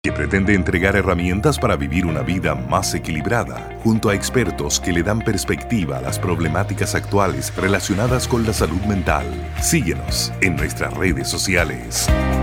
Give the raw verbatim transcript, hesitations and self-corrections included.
que pretende entregar herramientas para vivir una vida más equilibrada, junto a expertos que le dan perspectiva a las problemáticas actuales relacionadas con la salud mental. Síguenos en nuestras redes sociales.